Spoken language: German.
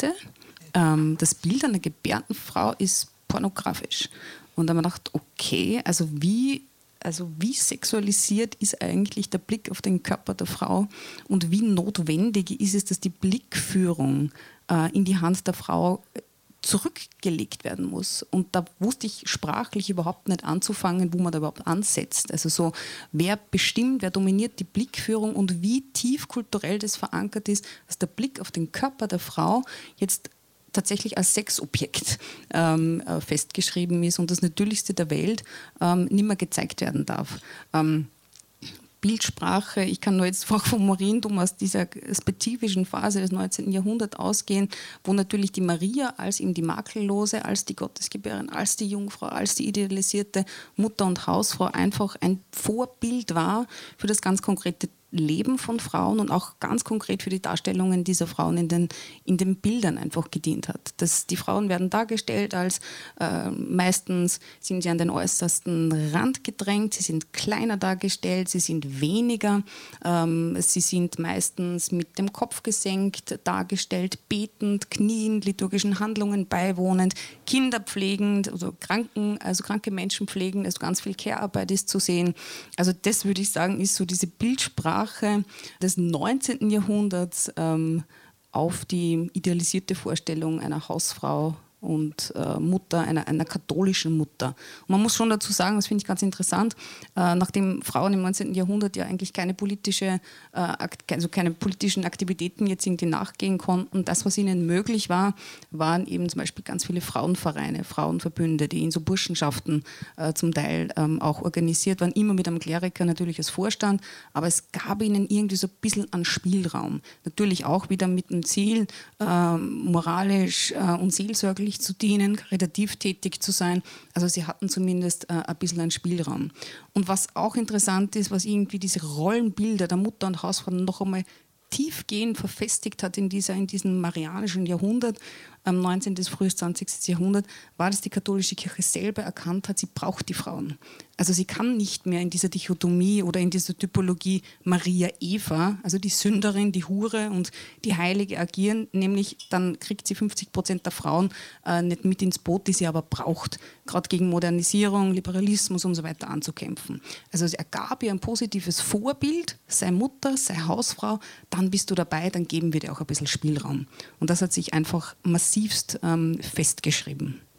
heute, das Bild einer gebärenden Frau ist pornografisch. Und da haben wir gedacht, okay, also wie sexualisiert ist eigentlich der Blick auf den Körper der Frau und wie notwendig ist es, dass die Blickführung in die Hand der Frau zurückgelegt werden muss. Und da wusste ich sprachlich überhaupt nicht anzufangen, wo man da überhaupt ansetzt. Also so, wer bestimmt, wer dominiert die Blickführung und wie tief kulturell das verankert ist, dass der Blick auf den Körper der Frau jetzt tatsächlich als Sexobjekt festgeschrieben ist und das Natürlichste der Welt nicht mehr gezeigt werden darf. Bildsprache, ich kann nur jetzt vom Marientum aus dieser spezifischen Phase des 19. Jahrhunderts ausgehen, wo natürlich die Maria als eben die Makellose, als die Gottesgebärin, als die Jungfrau, als die idealisierte Mutter und Hausfrau einfach ein Vorbild war für das ganz konkrete Leben von Frauen und auch ganz konkret für die Darstellungen dieser Frauen in den Bildern einfach gedient hat. Die Frauen werden dargestellt als meistens sind sie an den äußersten Rand gedrängt, sie sind kleiner dargestellt, sie sind weniger, sie sind meistens mit dem Kopf gesenkt dargestellt, betend, kniend, liturgischen Handlungen beiwohnend, Kinder pflegend, also kranke Menschen pflegend, also ganz viel Care-Arbeit ist zu sehen. Also das würde ich sagen, ist so diese Bildsprache des 19. Jahrhunderts auf die idealisierte Vorstellung einer Hausfrau und Mutter, einer katholischen Mutter. Und man muss schon dazu sagen, das finde ich ganz interessant, nachdem Frauen im 19. Jahrhundert ja eigentlich keine politischen Aktivitäten jetzt irgendwie nachgehen konnten, das, was ihnen möglich war, waren eben zum Beispiel ganz viele Frauenvereine, Frauenverbünde, die in so Burschenschaften zum Teil auch organisiert waren, immer mit einem Kleriker natürlich als Vorstand, aber es gab ihnen irgendwie so ein bisschen an Spielraum. Natürlich auch wieder mit dem Ziel, moralisch und seelsorglich zu dienen, karitativ tätig zu sein. Also sie hatten zumindest ein bisschen einen Spielraum. Und was auch interessant ist, was irgendwie diese Rollenbilder der Mutter und Hausfrau noch einmal tiefgehend verfestigt hat in diesem marianischen Jahrhundert, 19. bis frühes 20. Jahrhundert, war, dass die katholische Kirche selber erkannt hat, sie braucht die Frauen. Also sie kann nicht mehr in dieser Dichotomie oder in dieser Typologie Maria-Eva, also die Sünderin, die Hure und die Heilige agieren, nämlich dann kriegt sie 50% der Frauen nicht mit ins Boot, die sie aber braucht, gerade gegen Modernisierung, Liberalismus und so weiter anzukämpfen. Also es ergab ihr ein positives Vorbild, sei Mutter, sei Hausfrau, dann bist du dabei, dann geben wir dir auch ein bisschen Spielraum. Und das hat sich einfach massivst festgeschrieben.